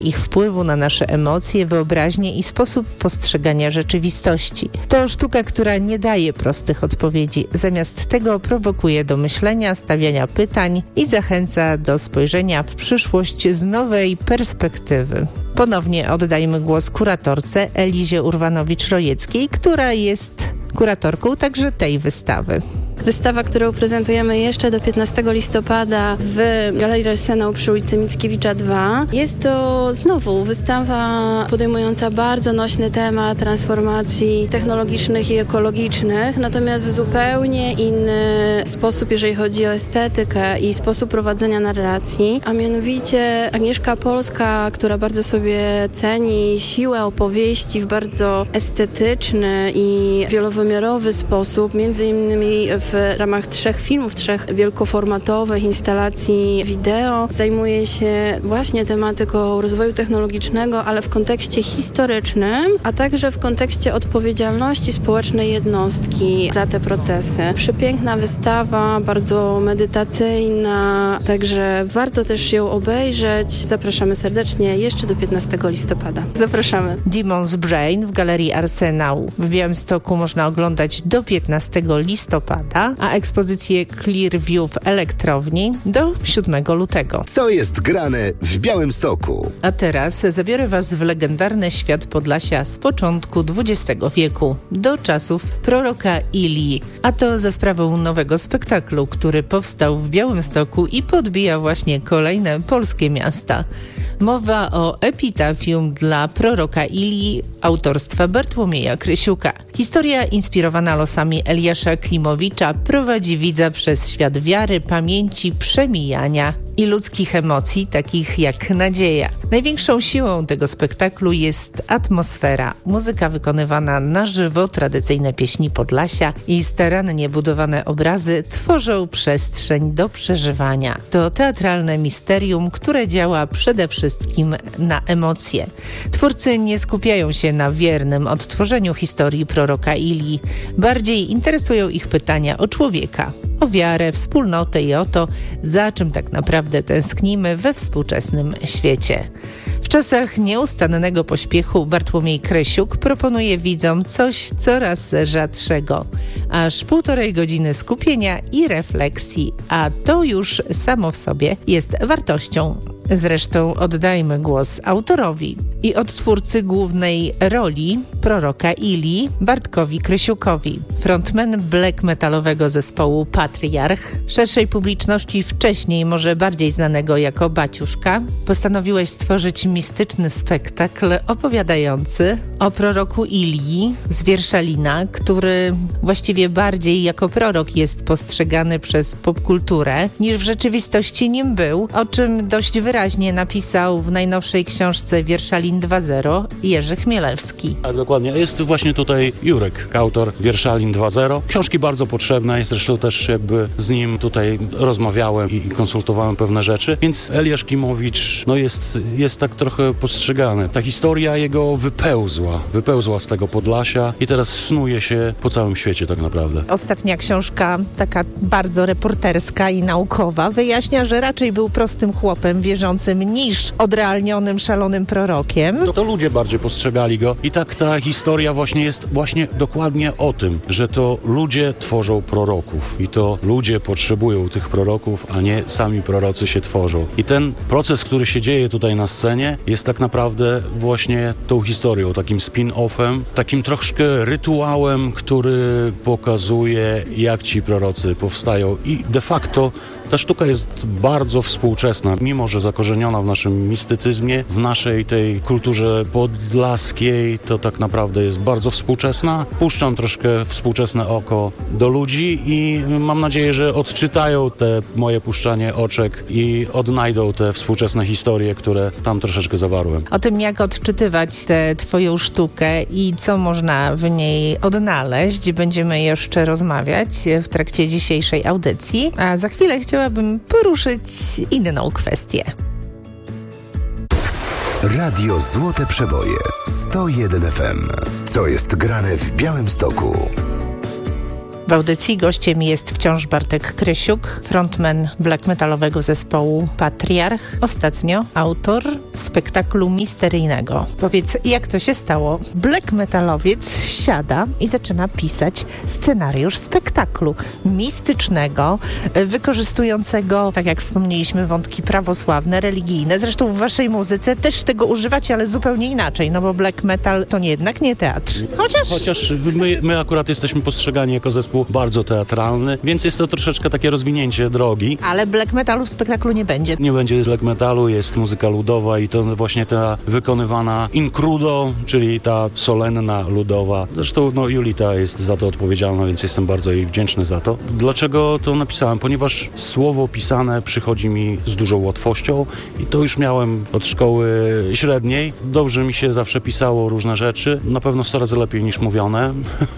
ich wpływu na nasze emocje, wyobraźnię i sposób postrzegania rzeczywistości. To sztuka, która nie daje prostych odpowiedzi. Zamiast tego prowokuje do myślenia, stawiania pytań i zachęca do spojrzenia w przyszłość z nowej perspektywy. Ponownie oddajmy głos kuratorce Elizie Urwanowicz-Rojeckiej, która jest kuratorką także tej wystawy. Wystawa, którą prezentujemy jeszcze do 15 listopada w Galerii Arsenał przy ulicy Mickiewicza 2. Jest to znowu wystawa podejmująca bardzo nośny temat transformacji technologicznych i ekologicznych, natomiast w zupełnie inny sposób, jeżeli chodzi o estetykę i sposób prowadzenia narracji, a mianowicie Agnieszka Polska, która bardzo sobie ceni siłę opowieści w bardzo estetyczny i wielowymiarowy sposób, między innymi w ramach 3 filmów, 3 wielkoformatowych instalacji wideo. Zajmuje się właśnie tematyką rozwoju technologicznego, ale w kontekście historycznym, a także w kontekście odpowiedzialności społecznej jednostki za te procesy. Przepiękna wystawa, bardzo medytacyjna, także warto też ją obejrzeć. Zapraszamy serdecznie jeszcze do 15 listopada. Zapraszamy. Demon's Brain w Galerii Arsenał w Białymstoku można oglądać do 15 listopada, a ekspozycję Clearview w Elektrowni do 7 lutego. Co jest grane w Białymstoku? A teraz zabiorę Was w legendarny świat Podlasia z początku XX wieku, do czasów proroka Ilii. A to za sprawą nowego spektaklu, który powstał w Białymstoku i podbija właśnie kolejne polskie miasta. Mowa o epitafium dla proroka Ilii autorstwa Bartłomieja Krysiuka. Historia inspirowana losami Eliasza Klimowicza prowadzi widza przez świat wiary, pamięci, przemijania i ludzkich emocji, takich jak nadzieja. Największą siłą tego spektaklu jest atmosfera. Muzyka wykonywana na żywo, tradycyjne pieśni Podlasia i starannie budowane obrazy tworzą przestrzeń do przeżywania. To teatralne misterium, które działa przede wszystkim na emocje. Twórcy nie skupiają się na wiernym odtworzeniu historii proroka Ilii. Bardziej interesują ich pytania o człowieka, o wiarę, wspólnotę i o to, za czym tak naprawdę tęsknimy we współczesnym świecie. W czasach nieustannego pośpiechu Bartłomiej Krysiuk proponuje widzom coś coraz rzadszego. Aż 1,5 godziny skupienia i refleksji, a to już samo w sobie jest wartością. Zresztą oddajmy głos autorowi i odtwórcy głównej roli proroka Ilii, Bartkowi Krysiukowi. Frontman black metalowego zespołu Patriarch, szerszej publiczności wcześniej może bardziej znanego jako Baciuszka, postanowiłeś stworzyć mistyczny spektakl opowiadający o proroku Ilii z Wierszalina, który właściwie bardziej jako prorok jest postrzegany przez popkulturę niż w rzeczywistości nim był, o czym dość wyraźnie napisał w najnowszej książce Wierszalin 2.0 Jerzy Chmielewski. Tak, dokładnie. Jest właśnie tutaj Jurek, autor Wierszalin 2.0. Książki bardzo potrzebne, zresztą też jakby z nim tutaj rozmawiałem i konsultowałem pewne rzeczy, więc Eliasz Klimowicz jest tak trochę postrzegany. Ta historia jego wypełzła z tego Podlasia i teraz snuje się po całym świecie tak naprawdę. Ostatnia książka, taka bardzo reporterska i naukowa, wyjaśnia, że raczej był prostym chłopem wierzącym niż odrealnionym, szalonym prorokiem. To ludzie bardziej postrzegali go i tak ta historia jest dokładnie o tym, że to ludzie tworzą proroków i to ludzie potrzebują tych proroków, a nie sami prorocy się tworzą. I ten proces, który się dzieje tutaj na scenie, jest tak naprawdę właśnie tą historią, takim spin-offem, takim troszkę rytuałem, który pokazuje, jak ci prorocy powstają i de facto ta sztuka jest bardzo współczesna, mimo że zakorzeniona w naszym mistycyzmie, w naszej tej kulturze podlaskiej, to tak naprawdę jest bardzo współczesna. Puszczam troszkę współczesne oko do ludzi i mam nadzieję, że odczytają te moje puszczanie oczek i odnajdą te współczesne historie, które tam troszeczkę zawarłem. O tym, jak odczytywać tę twoją sztukę i co można w niej odnaleźć, będziemy jeszcze rozmawiać w trakcie dzisiejszej audycji, a za chwilę chciałabym poruszyć inną kwestię. Radio Złote Przeboje 101 FM. Co jest grane w Białymstoku? W audycji gościem jest wciąż Bartek Krysiuk, frontman black metalowego zespołu Patriarch. Ostatnio autor spektaklu misteryjnego. Powiedz, jak to się stało? Black metalowiec siada i zaczyna pisać scenariusz spektaklu mistycznego, wykorzystującego, tak jak wspomnieliśmy, wątki prawosławne, religijne. Zresztą w waszej muzyce też tego używacie, ale zupełnie inaczej, no bo black metal to jednak nie teatr. Chociaż my akurat jesteśmy postrzegani jako zespół bardzo teatralny, więc jest to troszeczkę takie rozwinięcie drogi. Ale black metalu w spektaklu nie będzie. Nie będzie black metalu, jest muzyka ludowa i to właśnie ta wykonywana in crudo, czyli ta solenna, ludowa. Zresztą Julita jest za to odpowiedzialna, więc jestem bardzo jej wdzięczny za to. Dlaczego to napisałem? Ponieważ słowo pisane przychodzi mi z dużą łatwością i to już miałem od szkoły średniej. Dobrze mi się zawsze pisało różne rzeczy, na pewno 100 razy lepiej niż mówione,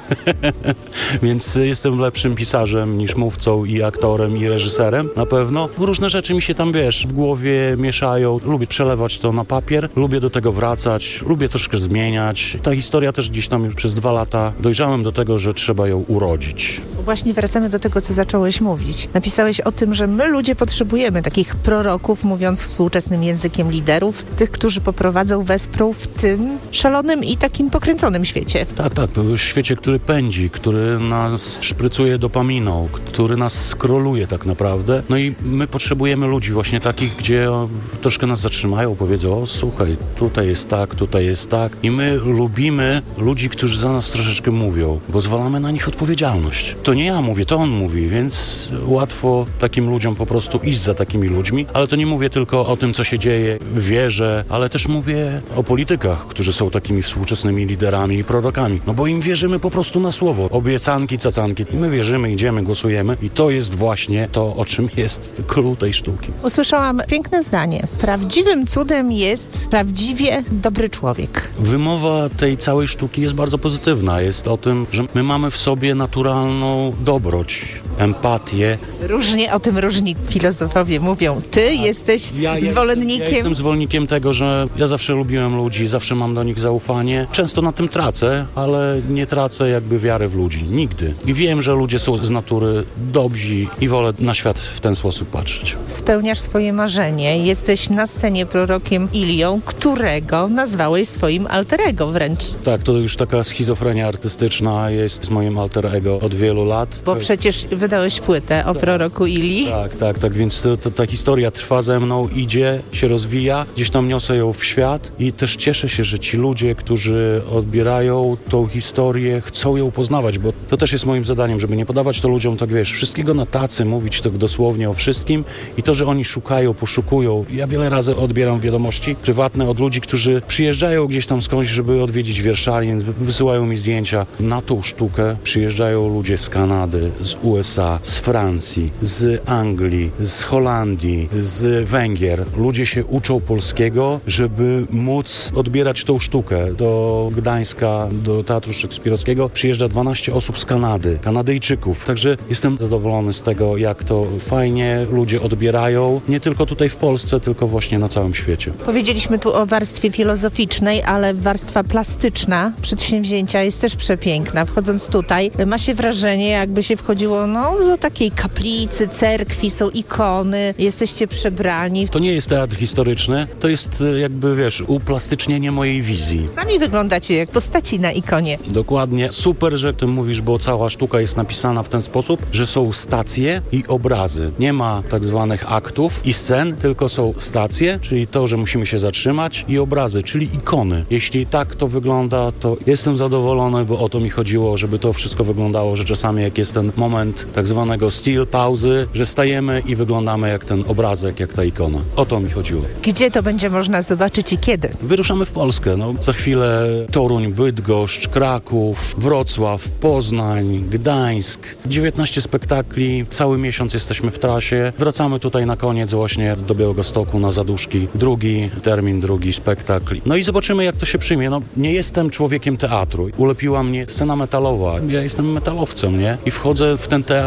więc jestem lepszym pisarzem niż mówcą i aktorem i reżyserem, na pewno. Różne rzeczy mi się tam, w głowie mieszają. Lubię przelewać to na papier, lubię do tego wracać, lubię troszkę zmieniać. Ta historia też gdzieś tam już przez 2 lata dojrzałem do tego, że trzeba ją urodzić. Właśnie wracamy do tego, co zacząłeś mówić. Napisałeś o tym, że my ludzie potrzebujemy takich proroków, mówiąc współczesnym językiem, liderów, tych, którzy poprowadzą, wesprą w tym szalonym i takim pokręconym świecie. Tak, w świecie, który pędzi, który nas szprycuje dopaminą, który nas skroluje tak naprawdę. No i my potrzebujemy ludzi właśnie takich, gdzie troszkę nas zatrzymają, powiedzą, o słuchaj, tutaj jest tak. I my lubimy ludzi, którzy za nas troszeczkę mówią, bo zwalamy na nich odpowiedzialność. To nie ja mówię, to on mówi, więc łatwo takim ludziom po prostu iść za takimi ludźmi, ale to nie mówię tylko o tym, co się dzieje w wierze, ale też mówię o politykach, którzy są takimi współczesnymi liderami i prorokami. No bo im wierzymy po prostu na słowo. Obiecanki, cacanki. I my wierzymy, idziemy, głosujemy i to jest właśnie to, o czym jest clue tej sztuki. Usłyszałam piękne zdanie. Prawdziwym cudem jest prawdziwie dobry człowiek. Wymowa tej całej sztuki jest bardzo pozytywna. Jest o tym, że my mamy w sobie naturalną dobroć, empatię. Różnie o tym różni filozofowie mówią. Ty jesteś zwolennikiem... Ja jestem zwolennikiem tego, że ja zawsze lubiłem ludzi, zawsze mam do nich zaufanie. Często na tym tracę, ale nie tracę jakby wiary w ludzi. Nigdy. I wiem, że ludzie są z natury dobrzy i wolę na świat w ten sposób patrzeć. Spełniasz swoje marzenie. Jesteś na scenie prorokiem Ilią, którego nazwałeś swoim alter ego wręcz. Tak, to już taka schizofrenia artystyczna jest moim alter ego od wielu lat. Bo przecież wydałeś płytę o proroku Ilii. Tak, więc ta historia trwa ze mną, idzie, się rozwija, gdzieś tam niosę ją w świat i też cieszę się, że ci ludzie, którzy odbierają tą historię, chcą ją poznawać, bo to też jest moim zadaniem, żeby nie podawać to ludziom tak, wszystkiego na tacy, mówić tak dosłownie o wszystkim i to, że oni szukają, poszukują. Ja wiele razy odbieram wiadomości prywatne od ludzi, którzy przyjeżdżają gdzieś tam skądś, żeby odwiedzić Wierszalin, wysyłają mi zdjęcia. Na tą sztukę przyjeżdżają ludzie z Kanady, z USA, z Francji, z Anglii, z Holandii, z Węgier. Ludzie się uczą polskiego, żeby móc odbierać tą sztukę. Do Gdańska, do Teatru Szekspirowskiego przyjeżdża 12 osób z Kanady, Kanadyjczyków. Także jestem zadowolony z tego, jak to fajnie ludzie odbierają, nie tylko tutaj w Polsce, tylko właśnie na całym świecie. Powiedzieliśmy tu o warstwie filozoficznej, ale warstwa plastyczna przedsięwzięcia jest też przepiękna. Wchodząc tutaj, ma się wrażenie, jakby się wchodziło do takiej kaplicy, cerkwi, są ikony, jesteście przebrani. To nie jest teatr historyczny, to jest jakby, uplastycznienie mojej wizji. Sami wyglądacie jak postaci na ikonie. Dokładnie. Super, że o tym mówisz, bo cała sztuka jest napisana w ten sposób, że są stacje i obrazy. Nie ma tak zwanych aktów i scen, tylko są stacje, czyli to, że musimy się zatrzymać i obrazy, czyli ikony. Jeśli tak to wygląda, to jestem zadowolony, bo o to mi chodziło, żeby to wszystko wyglądało, że czasami jak jest ten moment tak zwanego still pauzy, że stajemy i wyglądamy jak ten obrazek, jak ta ikona. O to mi chodziło. Gdzie to będzie można zobaczyć i kiedy? Wyruszamy w Polskę. Za chwilę Toruń, Bydgoszcz, Kraków, Wrocław, Poznań, Gdańsk. 19 spektakli, cały miesiąc jesteśmy w trasie. Wracamy tutaj na koniec właśnie do Białegostoku na Zaduszki. Drugi termin, drugi spektakl. No i zobaczymy, jak to się przyjmie. Nie jestem człowiekiem teatru. Ulepiła mnie scena metalowa. Ja jestem metalowcem, nie? I wchodzę w ten teatr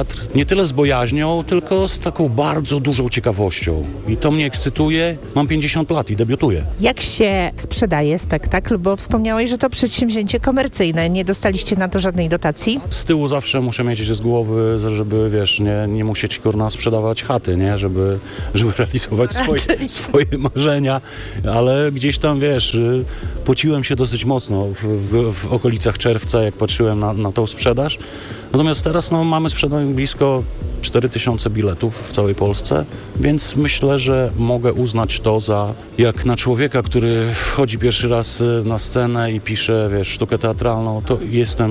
teatr nie tyle z bojaźnią, tylko z taką bardzo dużą ciekawością. I to mnie ekscytuje. Mam 50 lat i debiutuję. Jak się sprzedaje spektakl? Bo wspomniałeś, że to przedsięwzięcie komercyjne. Nie dostaliście na to żadnej dotacji? Z tyłu zawsze muszę mieć z głowy, żeby, wiesz, nie musieć, kurna, sprzedawać chaty, nie? Żeby realizować swoje marzenia. Ale gdzieś tam, wiesz, pociłem się dosyć mocno w okolicach czerwca, jak patrzyłem na tą sprzedaż. Natomiast teraz mamy sprzedanych blisko 4000 biletów w całej Polsce, więc myślę, że mogę uznać to za, jak na człowieka, który wchodzi pierwszy raz na scenę i pisze, wiesz, sztukę teatralną, to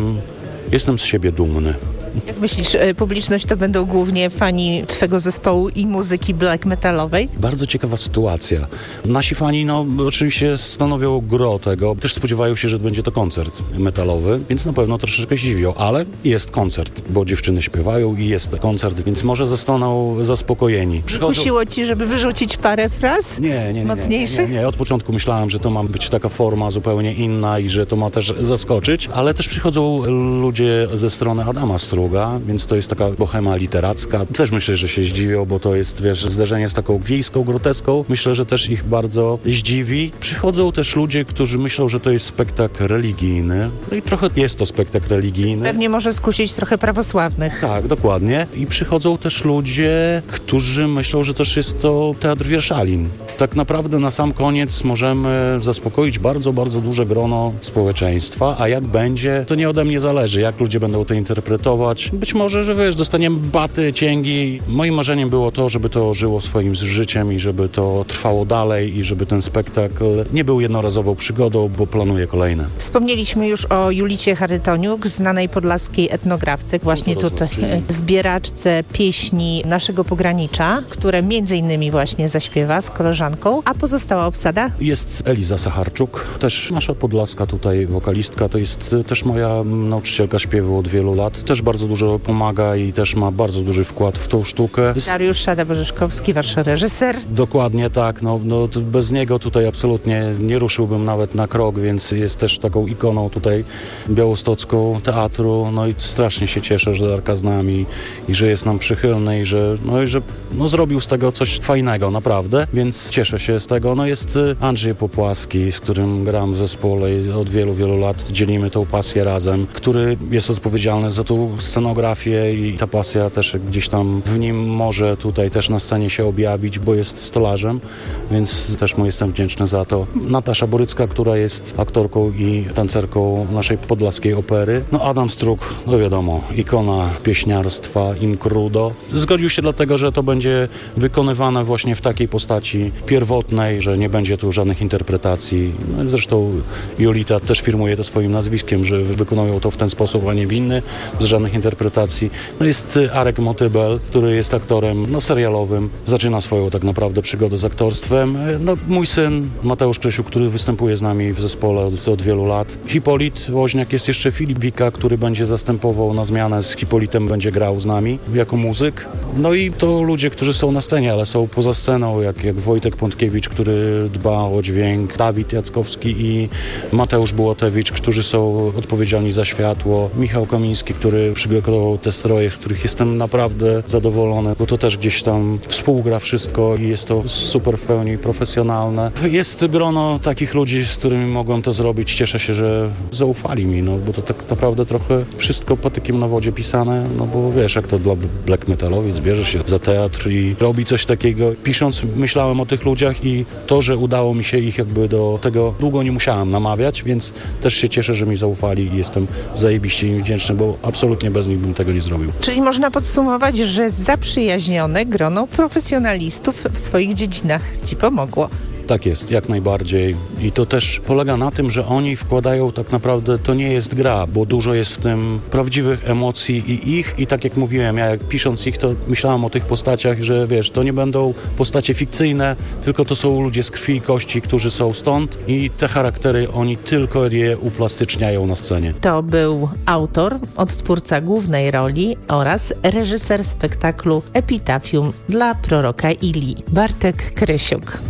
jestem z siebie dumny. Jak myślisz, publiczność to będą głównie fani twego zespołu i muzyki black metalowej? Bardzo ciekawa sytuacja. Nasi fani, oczywiście stanowią gro tego. Też spodziewają się, że będzie to koncert metalowy, więc na pewno troszeczkę zdziwią, ale jest koncert, bo dziewczyny śpiewają i jest koncert, więc może zostaną zaspokojeni. Kusiło ci, żeby wyrzucić parę fraz mocniejszych? Nie. Od początku myślałem, że to ma być taka forma zupełnie inna i że to ma też zaskoczyć, ale też przychodzą ludzie ze strony Adama Struga, więc to jest taka bohema literacka. Też myślę, że się zdziwią, bo to jest, wiesz, zderzenie z taką wiejską groteską. Myślę, że też ich bardzo zdziwi. Przychodzą też ludzie, którzy myślą, że to jest spektakl religijny. No i trochę jest to spektakl religijny. Pewnie może skusić trochę prawosławnych. Tak, dokładnie. I przychodzą też ludzie, którzy myślą, że też jest to teatr wierszalin. Tak naprawdę na sam koniec możemy zaspokoić bardzo, bardzo duże grono społeczeństwa, a jak będzie, to nie ode mnie zależy, jak ludzie będą to interpretować. Być może, że wiesz, dostaniemy baty, cięgi. Moim marzeniem było to, żeby to żyło swoim życiem i żeby to trwało dalej i żeby ten spektakl nie był jednorazową przygodą, bo planuję kolejne. Wspomnieliśmy już o Julicie Charytoniuk, znanej podlaskiej etnografce, właśnie tutaj zbieraczce pieśni naszego pogranicza, które między innymi właśnie zaśpiewa z koleżanką, a pozostała obsada? Jest Eliza Sacharczuk, też nasza podlaska tutaj wokalistka, to jest też moja nauczycielka śpiewu od wielu lat, też bardzo dużo pomaga i też ma bardzo duży wkład w tą sztukę. Dariusz Szada-Borzeszkowski, wasz reżyser. Dokładnie tak, bez niego tutaj absolutnie nie ruszyłbym nawet na krok, więc jest też taką ikoną tutaj białostocką teatru, i strasznie się cieszę, że Darka z nami i że jest nam przychylny i że zrobił z tego coś fajnego, naprawdę, więc cieszę się z tego. Jest Andrzej Popłaski, z którym gram w zespole i od wielu, wielu lat dzielimy tą pasję razem, który jest odpowiedzialny za tą scenografię i ta pasja też gdzieś tam w nim może tutaj też na scenie się objawić, bo jest stolarzem, więc też mu jestem wdzięczny za to. Natasza Borycka, która jest aktorką i tancerką naszej podlaskiej opery. Adam Strug, wiadomo, ikona pieśniarstwa in crudo. Zgodził się dlatego, że to będzie wykonywane właśnie w takiej postaci pierwotnej, że nie będzie tu żadnych interpretacji. Zresztą Jolita też firmuje to swoim nazwiskiem, że wykonują to w ten sposób, a nie w inny, bez żadnych interpretacji. Jest Arek Motybel, który jest aktorem serialowym. Zaczyna swoją tak naprawdę przygodę z aktorstwem. Mój syn Mateusz Krysiuk, który występuje z nami w zespole od wielu lat. Hipolit Woźniak, jest jeszcze Filip Wika, który będzie zastępował na zmianę z Hipolitem, będzie grał z nami jako muzyk. I to ludzie, którzy są na scenie, ale są poza sceną, jak Wojtek Pątkiewicz, który dba o dźwięk, Dawid Jackowski i Mateusz Bułatewicz, którzy są odpowiedzialni za światło, Michał Kamiński, który przygotował te stroje, z których jestem naprawdę zadowolony, bo to też gdzieś tam współgra wszystko i jest to super w pełni profesjonalne. Jest grono takich ludzi, z którymi mogłem to zrobić. Cieszę się, że zaufali mi, bo to tak naprawdę trochę wszystko patykiem na wodzie pisane, bo wiesz, jak to dla black metalowiec, bierze się za teatr i robi coś takiego. Pisząc, myślałem o tych ludziach i to, że udało mi się ich jakby do tego, długo nie musiałem namawiać, więc też się cieszę, że mi zaufali i jestem zajebiście im wdzięczny, bo absolutnie bez nich bym tego nie zrobił. Czyli można podsumować, że zaprzyjaźnione grono profesjonalistów w swoich dziedzinach ci pomogło. Tak jest, jak najbardziej. I to też polega na tym, że oni wkładają tak naprawdę, to nie jest gra, bo dużo jest w tym prawdziwych emocji i tak jak mówiłem, ja jak pisząc ich, to myślałem o tych postaciach, że wiesz, to nie będą postacie fikcyjne, tylko to są ludzie z krwi i kości, którzy są stąd i te charaktery, oni tylko je uplastyczniają na scenie. To był autor, odtwórca głównej roli oraz reżyser spektaklu Epitafium dla proroka Ilii, Bartek Krysiuk.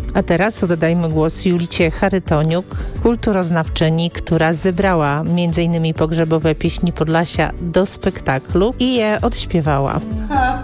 A teraz oddajmy głos Julicie Charytoniuk, kulturoznawczyni, która zebrała m.in. pogrzebowe pieśni Podlasia do spektaklu i je odśpiewała.